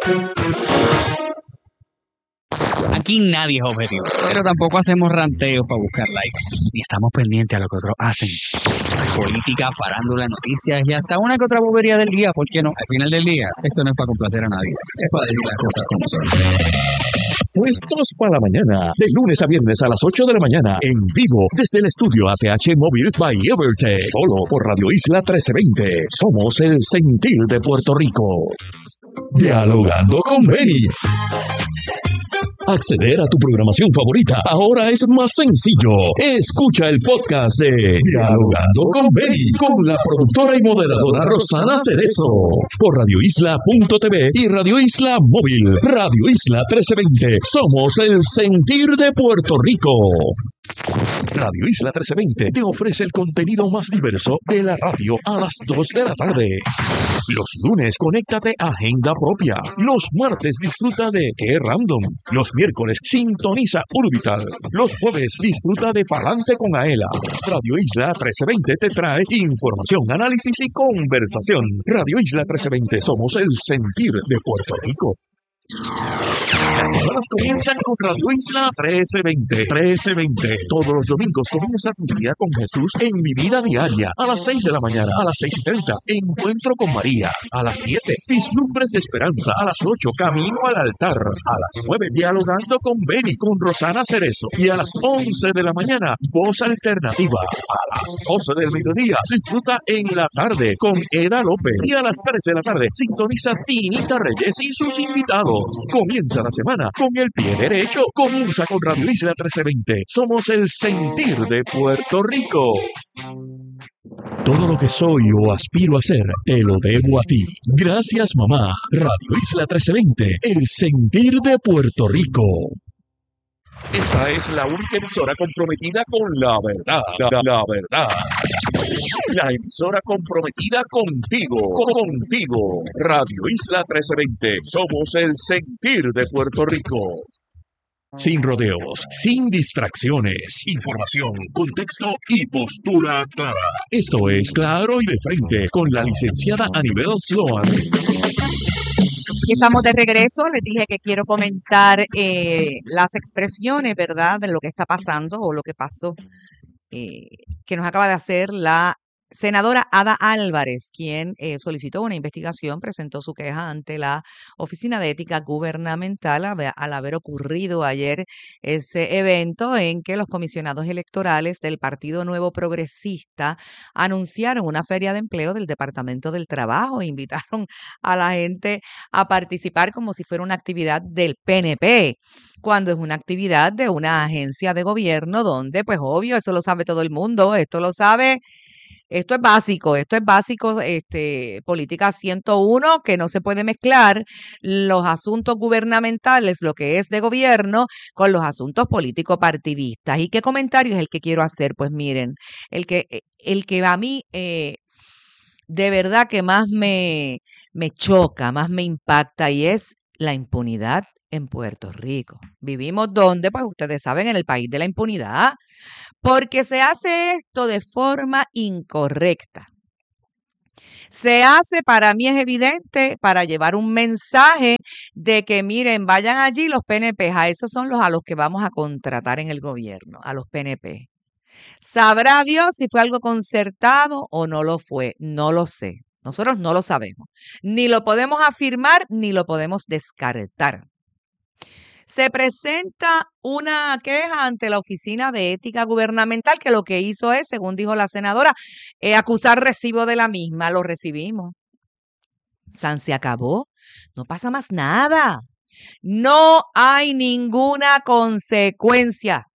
Aquí nadie es objetivo, pero tampoco hacemos ranteos para buscar likes, ni estamos pendientes a lo que otros hacen. Política, farándula, noticias y hasta una que otra bobería del día, ¿por qué no? Al final del día, esto no es para complacer a nadie, es para decir las cosas como son. Puestos para la mañana, de lunes a viernes a las ocho de la mañana, en vivo, desde el estudio A T H Móvil by Evertech, solo por Radio Isla trescientos veinte. Somos el sentir de Puerto Rico. Dialogando con Benny. Acceder a tu programación favorita ahora es más sencillo. Escucha el podcast de Dialogando con Benny con la productora y moderadora Rosana Cerezo por radio isla punto t v y Radio Isla Móvil. Radio Isla trescientos veinte. Somos el sentir de Puerto Rico. Radio Isla trescientos veinte te ofrece el contenido más diverso de la radio a las dos de la tarde. Los lunes, conéctate a Agenda Propia. Los martes, disfruta de Qué Random. Los miércoles, sintoniza Urbital. Los jueves, disfruta de Palante con Aela. Radio Isla trescientos veinte te trae información, análisis y conversación. Radio Isla trescientos veinte, somos el sentir de Puerto Rico. Las semanas comienzan con Radio Isla trescientos veinte. trescientos veinte. Todos los domingos comienza tu día con Jesús en Mi Vida Diaria. A las seis de la mañana, a las seis y treinta. Encuentro con María. A las siete. Vislumbres de Esperanza. A las ocho. Camino al altar. A las nueve. Dialogando con Benny, con Rosana Cerezo. Y a las once de la mañana, Voz Alternativa. A las doce del mediodía, disfruta en la tarde con Eda López. Y a las tres de la tarde, sintoniza Tinita Reyes y sus invitados. Comienza la semana con el pie derecho. Comienza con Radio Isla trescientos veinte. Somos el sentir de Puerto Rico. Todo lo que soy o aspiro a ser, te lo debo a ti. Gracias, mamá. Radio Isla trescientos veinte, el sentir de Puerto Rico. Esta es la única emisora comprometida con la verdad. La, la verdad. La emisora comprometida contigo, contigo. Radio Isla trescientos veinte. Somos el sentir de Puerto Rico. Sin rodeos, sin distracciones, información, contexto y postura clara. Esto es Claro y de Frente con la licenciada Anibel Sloan. Aquí estamos de regreso. Les dije que quiero comentar eh, las expresiones, ¿verdad?, de lo que está pasando o lo que pasó, eh, que nos acaba de hacer la senadora Ada Álvarez, quien eh, solicitó una investigación, presentó su queja ante la Oficina de Ética Gubernamental al, al haber ocurrido ayer ese evento en que los comisionados electorales del Partido Nuevo Progresista anunciaron una feria de empleo del Departamento del Trabajo e invitaron a la gente a participar como si fuera una actividad del P N P, cuando es una actividad de una agencia de gobierno donde, pues obvio, eso lo sabe todo el mundo, esto lo sabe Esto es básico, esto es básico, este, política ciento uno, que no se puede mezclar los asuntos gubernamentales, lo que es de gobierno, con los asuntos político-partidistas. ¿Y qué comentario es el que quiero hacer? Pues miren, el que, eh, el que a mí eh, de verdad que más me, me choca, más me impacta, y es la impunidad en Puerto Rico. ¿Vivimos dónde? Pues ustedes saben, en el país de la impunidad, porque se hace esto de forma incorrecta. Se hace, para mí es evidente, para llevar un mensaje de que, miren, vayan allí los P N P, a esos son los a los que vamos a contratar en el gobierno, a los P N P. ¿Sabrá Dios si fue algo concertado o no lo fue? No lo sé. Nosotros no lo sabemos. Ni lo podemos afirmar, ni lo podemos descartar. Se presenta una queja ante la Oficina de Ética Gubernamental, que lo que hizo es, según dijo la senadora, eh, acusar recibo de la misma. Lo recibimos. San se acabó. No pasa más nada. No hay ninguna consecuencia.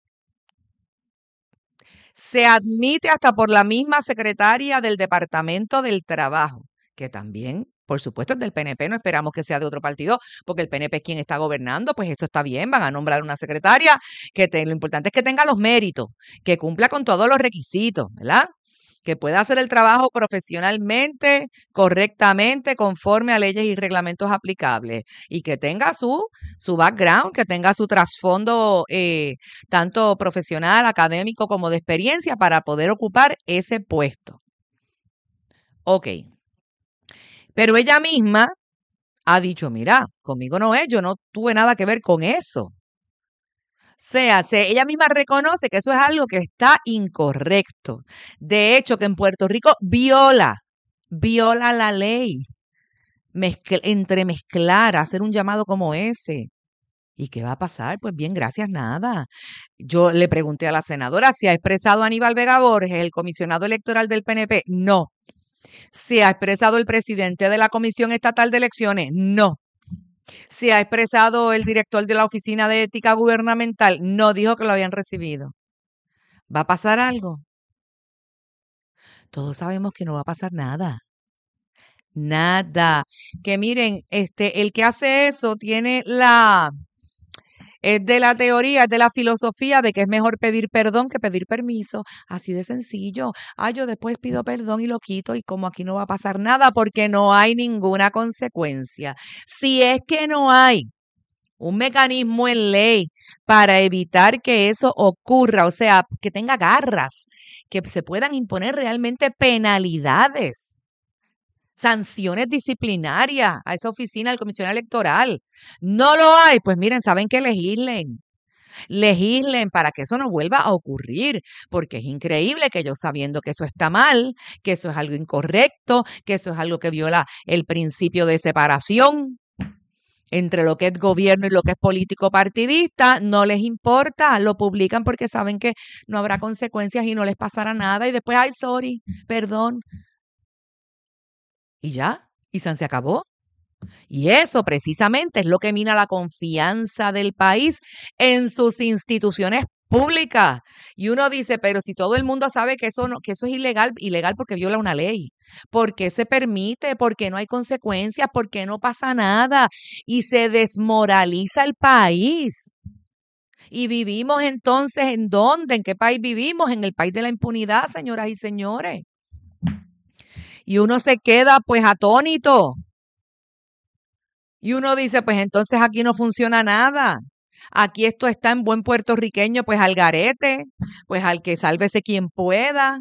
Se admite hasta por la misma secretaria del Departamento del Trabajo, que también, por supuesto, es del P N P, no esperamos que sea de otro partido, porque el P N P es quien está gobernando, pues eso está bien, van a nombrar una secretaria, que te, lo importante es que tenga los méritos, que cumpla con todos los requisitos, ¿verdad? Que pueda hacer el trabajo profesionalmente, correctamente, conforme a leyes y reglamentos aplicables, y que tenga su, su background, que tenga su trasfondo eh, tanto profesional, académico como de experiencia para poder ocupar ese puesto. Ok. Pero ella misma ha dicho, mira, conmigo no es, yo no tuve nada que ver con eso. O sea, se, ella misma reconoce que eso es algo que está incorrecto. De hecho, que en Puerto Rico viola, viola la ley. Mezcl- entremezclar, hacer un llamado como ese. ¿Y qué va a pasar? Pues bien, gracias, nada. Yo le pregunté a la senadora si ha expresado Aníbal Vega Borges, el comisionado electoral del P N P. No. ¿Se ha expresado el presidente de la Comisión Estatal de Elecciones? No. ¿Se ha expresado el director de la Oficina de Ética Gubernamental? No, dijo que lo habían recibido. ¿Va a pasar algo? Todos sabemos que no va a pasar nada. Nada. Que miren, este, el que hace eso tiene la, es de la teoría, es de la filosofía de que es mejor pedir perdón que pedir permiso. Así de sencillo. Ah, yo después pido perdón y lo quito, y como aquí no va a pasar nada porque no hay ninguna consecuencia. Si es que no hay un mecanismo en ley para evitar que eso ocurra, o sea, que tenga garras, que se puedan imponer realmente penalidades, sanciones disciplinarias a esa oficina del comisionado electoral. No lo hay, pues miren, saben que legislen. Legislen para que eso no vuelva a ocurrir, porque es increíble que ellos, sabiendo que eso está mal, que eso es algo incorrecto, que eso es algo que viola el principio de separación entre lo que es gobierno y lo que es político partidista, no les importa, lo publican porque saben que no habrá consecuencias y no les pasará nada, y después, ay, sorry, perdón. Y ya, y San se acabó. Y eso precisamente es lo que mina la confianza del país en sus instituciones públicas. Y uno dice, pero si todo el mundo sabe que eso no, que eso es ilegal, ilegal porque viola una ley, porque se permite, porque no hay consecuencias, porque no pasa nada, y se desmoraliza el país. Y vivimos entonces, ¿en dónde? ¿En qué país vivimos? En el país de la impunidad, señoras y señores. Y uno se queda pues atónito. Y uno dice, pues entonces aquí no funciona nada. Aquí esto está en buen puertorriqueño, pues al garete, pues al que sálvese quien pueda.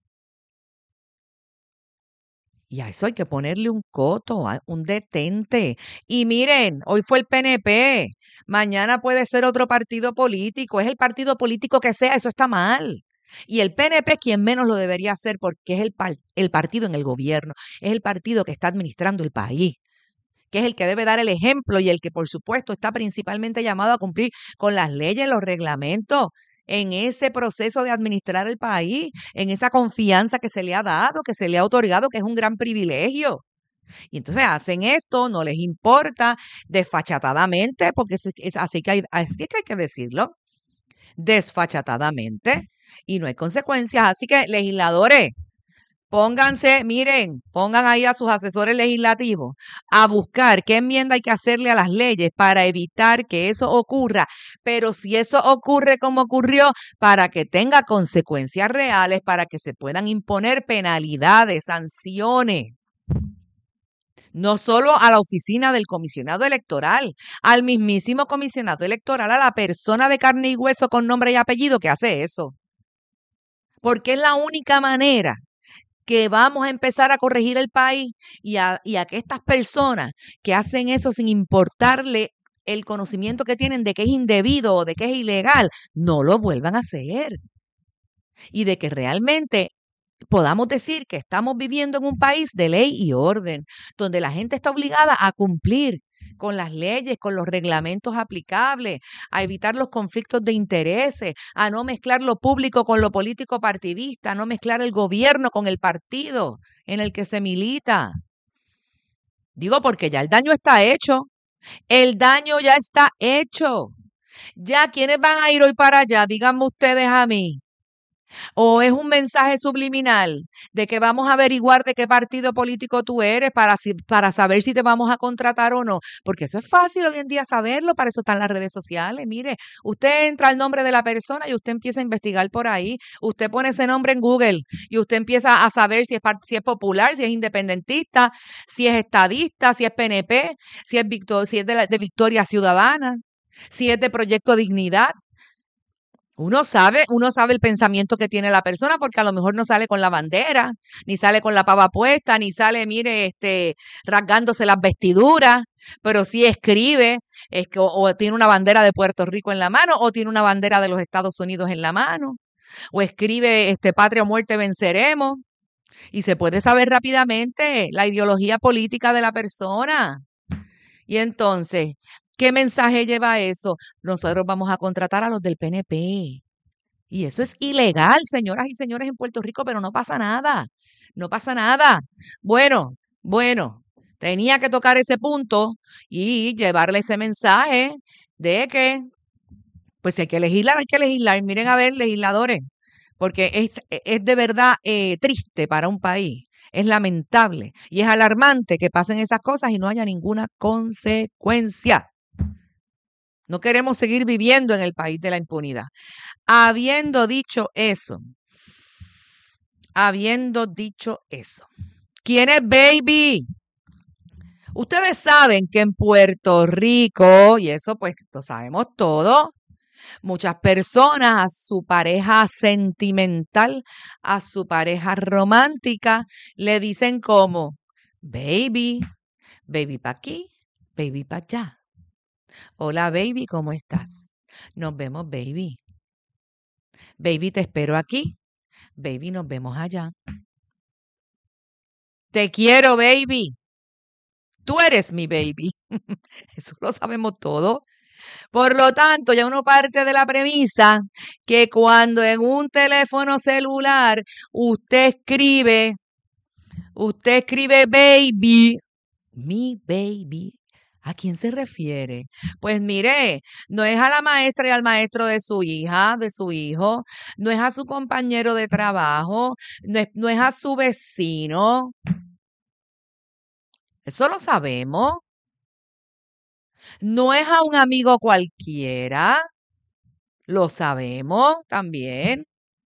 Y a eso hay que ponerle un coto, un detente. Y miren, hoy fue el P N P, mañana puede ser otro partido político, es el partido político que sea, eso está mal. Y el P N P es quien menos lo debería hacer, porque es el, el partido en el gobierno, es el partido que está administrando el país, que es el que debe dar el ejemplo y el que, por supuesto, está principalmente llamado a cumplir con las leyes, los reglamentos, en ese proceso de administrar el país, en esa confianza que se le ha dado, que se le ha otorgado, que es un gran privilegio. Y entonces hacen esto, no les importa, desfachatadamente, porque es, es así, que hay, así que hay que decirlo, desfachatadamente, y no hay consecuencias. Así que, legisladores, Pónganse, miren, pongan ahí a sus asesores legislativos a buscar qué enmienda hay que hacerle a las leyes para evitar que eso ocurra. Pero si eso ocurre como ocurrió, para que tenga consecuencias reales, para que se puedan imponer penalidades, sanciones. No solo a la oficina del comisionado electoral, al mismísimo comisionado electoral, a la persona de carne y hueso con nombre y apellido que hace eso. Porque es la única manera que vamos a empezar a corregir el país y a, y a que estas personas que hacen eso sin importarle el conocimiento que tienen de que es indebido o de que es ilegal, no lo vuelvan a hacer. Y de que realmente podamos decir que estamos viviendo en un país de ley y orden, donde la gente está obligada a cumplir con las leyes, con los reglamentos aplicables, a evitar los conflictos de intereses, a no mezclar lo público con lo político partidista, a no mezclar el gobierno con el partido en el que se milita. Digo porque ya el daño está hecho, el daño ya está hecho. Ya, ¿quiénes van a ir hoy para allá? Díganme ustedes a mí. ¿O es un mensaje subliminal de que vamos a averiguar de qué partido político tú eres para, si, para saber si te vamos a contratar o no? Porque eso es fácil hoy en día saberlo, para eso están las redes sociales. Mire, usted entra al nombre de la persona y usted empieza a investigar por ahí. Usted pone ese nombre en Google y usted empieza a saber si es, si es popular, si es independentista, si es estadista, si es P N P, si es, Victor, si es de, la, de Victoria Ciudadana, si es de Proyecto Dignidad. Uno sabe, uno sabe el pensamiento que tiene la persona porque a lo mejor no sale con la bandera, ni sale con la pava puesta, ni sale, mire, este, rasgándose las vestiduras, pero sí escribe, es que, o, o tiene una bandera de Puerto Rico en la mano, o tiene una bandera de los Estados Unidos en la mano, o escribe, este, patria o muerte venceremos, y se puede saber rápidamente la ideología política de la persona. Y entonces, ¿qué mensaje lleva eso? Nosotros vamos a contratar a los del P N P. Y eso es ilegal, señoras y señores, en Puerto Rico, pero no pasa nada. No pasa nada. Bueno, bueno, tenía que tocar ese punto y llevarle ese mensaje de que, pues si hay que legislar, hay que legislar. Miren a ver, legisladores, porque es, es de verdad eh, triste para un país. Es lamentable y es alarmante que pasen esas cosas y no haya ninguna consecuencia. No queremos seguir viviendo en el país de la impunidad. Habiendo dicho eso, habiendo dicho eso, ¿quién es Baby? Ustedes saben que en Puerto Rico, y eso pues lo sabemos todo, muchas personas a su pareja sentimental, a su pareja romántica, le dicen como, baby, baby pa' aquí, baby pa' allá. Hola, baby, ¿cómo estás? Nos vemos, baby. Baby, te espero aquí. Baby, nos vemos allá. Te quiero, baby. Tú eres mi baby. Eso lo sabemos todo. Por lo tanto, ya uno parte de la premisa que cuando en un teléfono celular usted escribe, usted escribe baby, mi baby, ¿a quién se refiere? Pues mire, no es a la maestra y al maestro de su hija, de su hijo, no es a su compañero de trabajo, no es, no es a su vecino. Eso lo sabemos. No es a un amigo cualquiera. Lo sabemos también.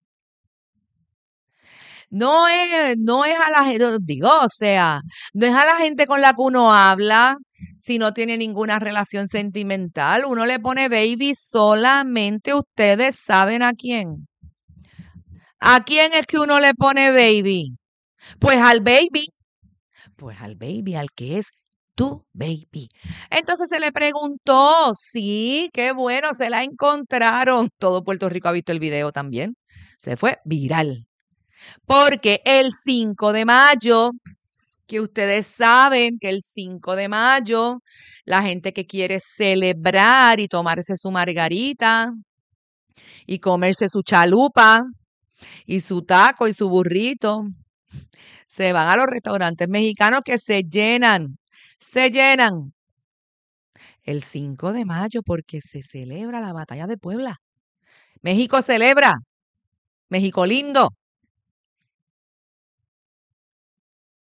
No es, no es a la gente, digo, o sea, no es a la gente con la que uno habla si no tiene ninguna relación sentimental. Uno le pone baby solamente ustedes saben a quién. ¿A quién es que uno le pone baby? Pues al baby. Pues al baby, al que es tu baby. Entonces se le preguntó, sí, qué bueno, se la encontraron. Todo Puerto Rico ha visto el video también. Se fue viral. Porque el cinco de mayo, que ustedes saben que el cinco de mayo, la gente que quiere celebrar y tomarse su margarita y comerse su chalupa y su taco y su burrito, se van a los restaurantes mexicanos que se llenan, se llenan el cinco de mayo porque se celebra la batalla de Puebla. México celebra, México lindo.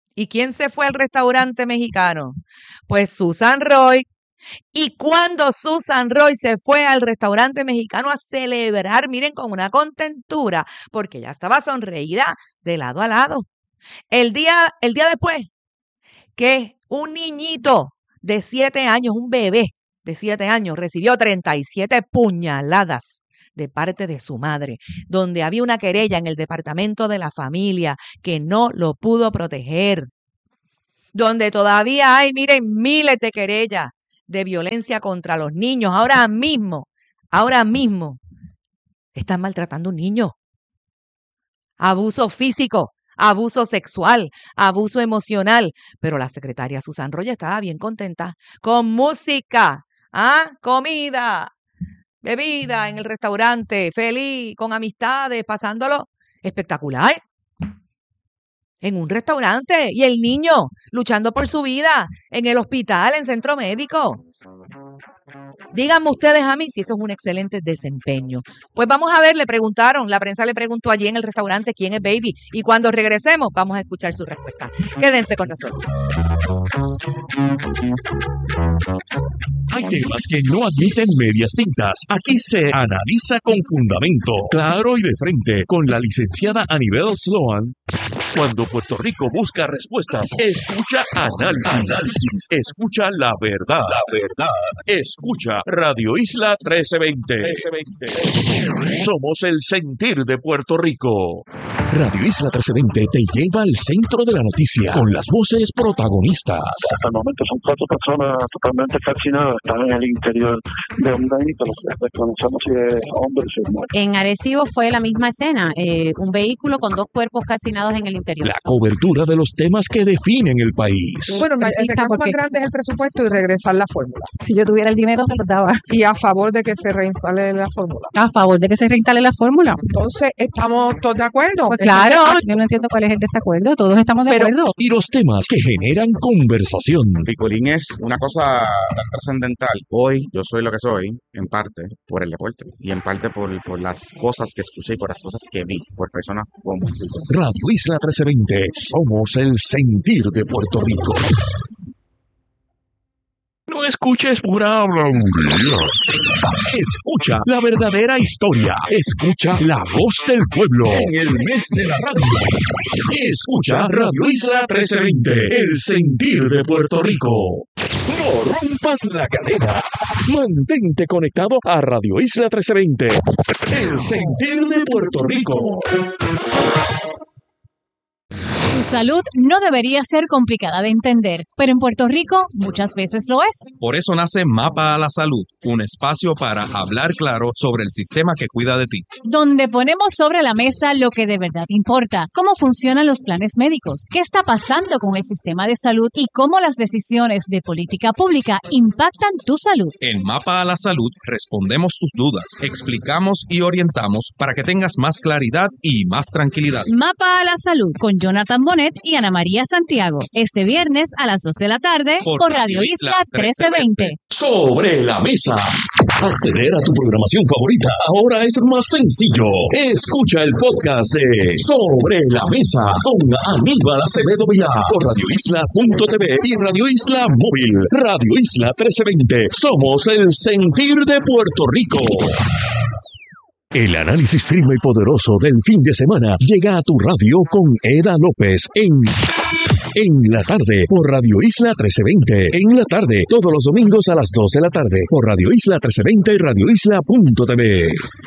¿Y quién se fue al restaurante mexicano? Pues Susan Roy. Y cuando Susan Roy se fue al restaurante mexicano a celebrar, miren, con una contentura, porque ya estaba sonreída de lado a lado. El día, el día después, que un niñito de siete años, un bebé de siete años, recibió treinta y siete puñaladas de parte de su madre, donde había una querella en el departamento de la familia que no lo pudo proteger, donde todavía hay, miren, miles de querellas de violencia contra los niños. Ahora mismo, ahora mismo, están maltratando a un niño. Abuso físico, abuso sexual, abuso emocional. Pero la secretaria Susan Roy estaba bien contenta con música, ¿ah? Comida, bebida en el restaurante, feliz, con amistades, pasándolo espectacular. En un restaurante, y el niño luchando por su vida en el hospital, en centro médico. Díganme ustedes a mí si eso es un excelente desempeño. Pues vamos a ver, le preguntaron, la prensa le preguntó allí en el restaurante quién es Baby, y cuando regresemos vamos a escuchar su respuesta. Quédense con nosotros. Hay temas que no admiten medias tintas. Aquí se analiza con fundamento, claro y de frente, con la licenciada Anibel Sloan. Cuando Puerto Rico busca respuestas, escucha análisis, análisis, escucha la verdad, la verdad, escucha Radio Isla trece veinte. Somos el sentir de Puerto Rico. Radio Isla trece veinte te lleva al centro de la noticia con las voces protagonistas. Hasta el momento son cuatro personas totalmente calcinadas, están en el interior de un vehículo. Desconocemos si es hombre o si es mujer. En Arecibo fue la misma escena, eh, un vehículo con dos cuerpos calcinados en el interior. La cobertura de los temas que definen el país. Bueno, el Precisa, reclamo porque- más grande es el presupuesto y regresar la fórmula. Si yo tuviera el dinero, se los daba. Y a favor de que se reinstale la fórmula. A favor de que se reinstale la fórmula. Entonces, ¿estamos todos de acuerdo? Pues Entonces, claro, ah, yo no entiendo cuál es el desacuerdo, todos estamos de Pero- acuerdo. Y los temas que generan conversación. Picolín es una cosa tan trascendental. Hoy yo soy lo que soy, en parte, por el deporte. Y en parte por, por las cosas que escuché y por las cosas que vi, por personas como Picolín. Radio Isla trece veinte. Somos el sentir de Puerto Rico. No escuches pura habladuría. Escucha la verdadera historia. Escucha la voz del pueblo en el mes de la radio. Escucha Radio Isla trece veinte, el sentir de Puerto Rico. No rompas la cadena. Mantente conectado a Radio Isla trece veinte, el sentir de Puerto Rico. Tu salud no debería ser complicada de entender, pero en Puerto Rico muchas veces lo es. Por eso nace Mapa a la Salud, un espacio para hablar claro sobre el sistema que cuida de ti. Donde ponemos sobre la mesa lo que de verdad importa, cómo funcionan los planes médicos, qué está pasando con el sistema de salud y cómo las decisiones de política pública impactan tu salud. En Mapa a la Salud respondemos tus dudas, explicamos y orientamos para que tengas más claridad y más tranquilidad. Mapa a la Salud con Jonathan Bonet y Ana María Santiago. Este viernes a las dos de la tarde por, por Radio Isla trece veinte. Sobre la mesa. Acceder a tu programación favorita ahora es más sencillo. Escucha el podcast de Sobre la Mesa con Aníbal Acevedo Vilá por radio isla punto t v y Radio Isla Móvil. Radio Isla trece veinte. Somos el sentir de Puerto Rico. El análisis firme y poderoso del fin de semana llega a tu radio con Eda López en En la tarde por Radio Isla trece veinte. En la tarde, todos los domingos a las dos de la tarde por Radio Isla trece veinte y radio isla punto t v.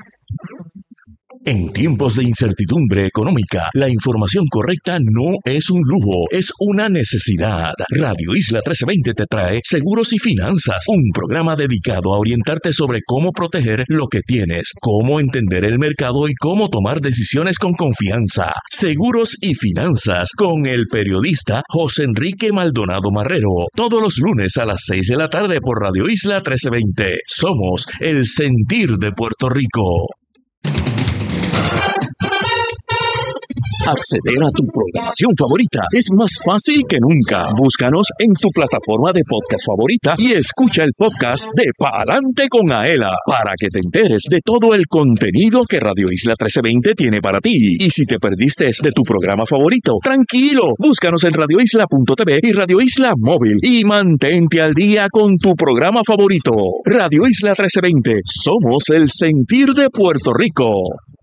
En tiempos de incertidumbre económica, la información correcta no es un lujo, es una necesidad. Radio Isla trece veinte te trae Seguros y Finanzas, un programa dedicado a orientarte sobre cómo proteger lo que tienes, cómo entender el mercado y cómo tomar decisiones con confianza. Seguros y Finanzas con el periodista José Enrique Maldonado Marrero, todos los lunes a las seis de la tarde por Radio Isla trece veinte. Somos el sentir de Puerto Rico. Acceder a tu programación favorita es más fácil que nunca. Búscanos en tu plataforma de podcast favorita y escucha el podcast de Pa'lante con Aela para que te enteres de todo el contenido que Radio Isla trece veinte tiene para ti. Y si te perdiste de tu programa favorito, tranquilo, búscanos en radio isla punto t v y Radio Isla Móvil y mantente al día con tu programa favorito. Radio Isla trece veinte, somos el sentir de Puerto Rico.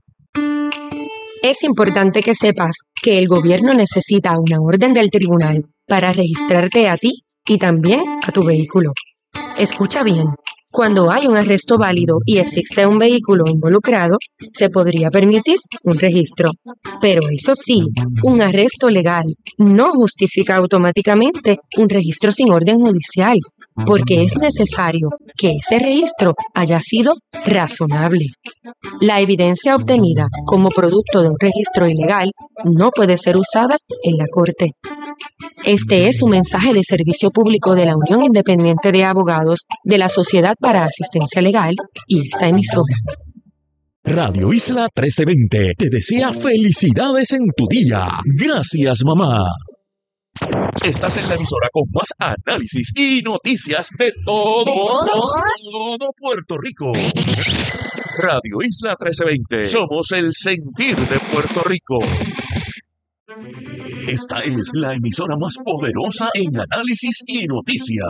Es importante que sepas que el gobierno necesita una orden del tribunal para registrarte a ti y también a tu vehículo. Escucha bien. Cuando hay un arresto válido y existe un vehículo involucrado, se podría permitir un registro. Pero eso sí, un arresto legal no justifica automáticamente un registro sin orden judicial, porque es necesario que ese registro haya sido razonable. La evidencia obtenida como producto de un registro ilegal no puede ser usada en la corte. Este es un mensaje de servicio público de la Unión Independiente de Abogados de la Sociedad para Asistencia Legal y esta emisora. Radio Isla trece veinte te desea felicidades en tu día. Gracias, mamá. Estás en la emisora con más análisis y noticias de todo, todo Puerto Rico. Radio Isla trece veinte. Somos el sentir de Puerto Rico. Esta es la emisora más poderosa en análisis y noticias.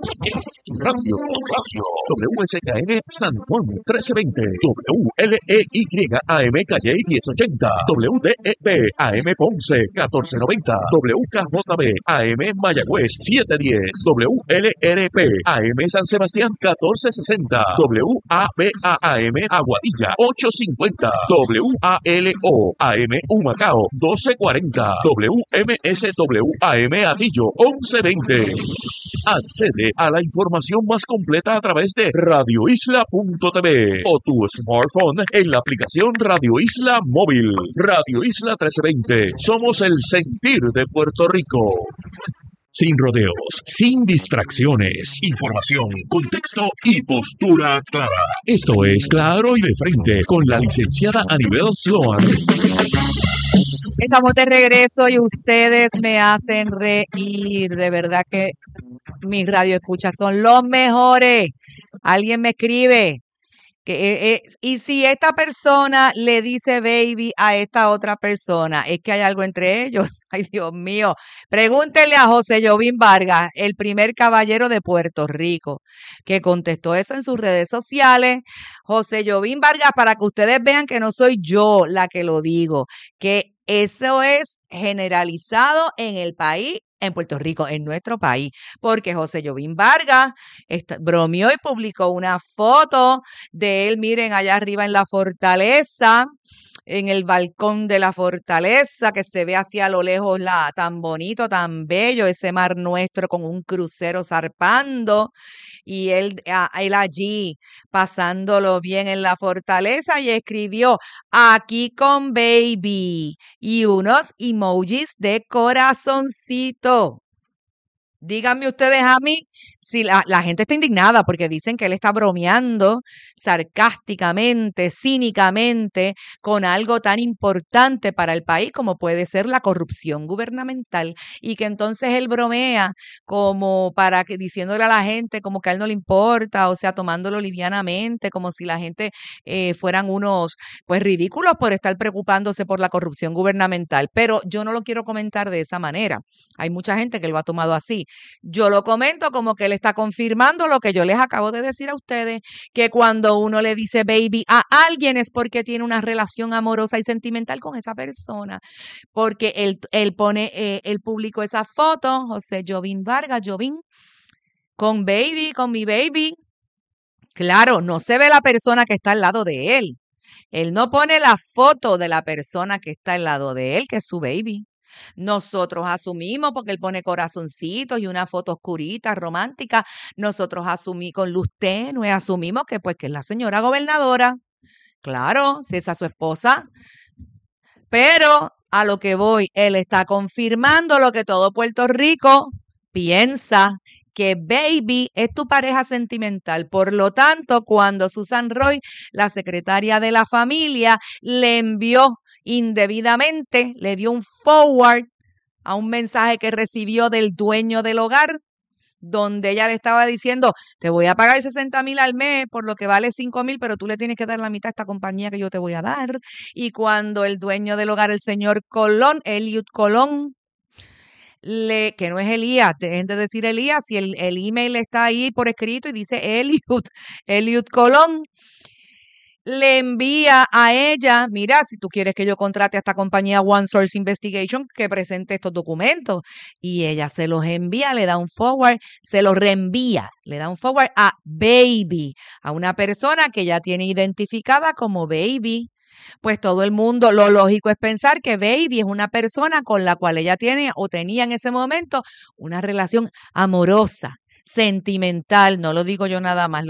Radio, radio, W S K N San Juan trece veinte, W L E Y A M Calle diez ochenta, W D E B A M Ponce catorce noventa, W K J B A M Mayagüez siete diez, W L R P A M San Sebastián catorce sesenta, W A B A A M Aguadilla ocho cincuenta, W A L O A M Humacao doce cuarenta, W M S W A M Atillo once veinte. Accede a la información más completa a través de radio isla punto t v o tu smartphone en la aplicación Radio Isla Móvil. Radio Isla trece veinte. Somos el sentir de Puerto Rico. Sin rodeos, sin distracciones, información, contexto y postura clara. Esto es Claro y de Frente con la licenciada Anibel Sloan. Estamos de regreso y ustedes me hacen reír. De verdad que mis radioescuchas son los mejores. Alguien me escribe que eh, eh, y si esta persona le dice baby a esta otra persona, es que hay algo entre ellos. Ay, Dios mío. Pregúntenle a José Jovín Vargas, el primer caballero de Puerto Rico, que contestó eso en sus redes sociales. José Jovín Vargas, para que ustedes vean que no soy yo la que lo digo, que eso es generalizado en el país, en Puerto Rico, en nuestro país, porque José Jovín Vargas está, bromeó y publicó una foto de él, miren, allá arriba en la fortaleza, en el balcón de la fortaleza, que se ve hacia lo lejos la, tan bonito, tan bello, ese mar nuestro con un crucero zarpando, y él, a, él allí pasándolo bien en la fortaleza, y escribió, aquí con baby, y unos emojis de corazoncito. Díganme ustedes a mí si la, la gente está indignada porque dicen que él está bromeando sarcásticamente, cínicamente, con algo tan importante para el país como puede ser la corrupción gubernamental, y que entonces él bromea como para que diciéndole a la gente como que a él no le importa, o sea, tomándolo livianamente, como si la gente eh, fueran unos pues ridículos por estar preocupándose por la corrupción gubernamental. Pero yo no lo quiero comentar de esa manera. Hay mucha gente que lo ha tomado así. Yo lo comento como que él está confirmando lo que yo les acabo de decir a ustedes, que cuando uno le dice baby a alguien es porque tiene una relación amorosa y sentimental con esa persona, porque él, él pone, eh, él publicó esa foto, José Jovín Vargas, Jovín, con baby, con mi baby. Claro, no se ve la persona que está al lado de él. Él no pone la foto de la persona que está al lado de él, que es su baby. Nosotros asumimos, porque él pone corazoncitos y una foto oscurita, romántica, nosotros asumimos con luz tenue, asumimos que pues que es la señora gobernadora. Claro, si esa es su esposa. Pero a lo que voy, él está confirmando lo que todo Puerto Rico piensa, que baby es tu pareja sentimental. Por lo tanto, cuando Susan Roy, la secretaria de la familia, le envió indebidamente le dio un forward a un mensaje que recibió del dueño del hogar, donde ella le estaba diciendo, te voy a pagar sesenta mil al mes por lo que vale cinco mil, pero tú le tienes que dar la mitad a esta compañía que yo te voy a dar. Y cuando el dueño del hogar, el señor Colón, Eliud Colón, le, que no es Elías, dejen de decir Elías, si el, el email está ahí por escrito y dice Eliud, Eliud Colón, le envía a ella, mira, si tú quieres que yo contrate a esta compañía One Source Investigation, que presente estos documentos. Y ella se los envía, le da un forward, se los reenvía, le da un forward a Baby, a una persona que ya tiene identificada como Baby. Pues todo el mundo, lo lógico es pensar que Baby es una persona con la cual ella tiene o tenía en ese momento una relación amorosa, sentimental, no lo digo yo nada más.